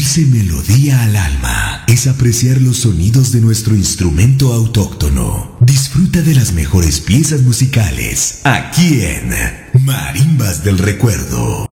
dulce melodía al alma es apreciar los sonidos de nuestro instrumento autóctono. Disfruta de las mejores piezas musicales aquí en Marimbas del Recuerdo.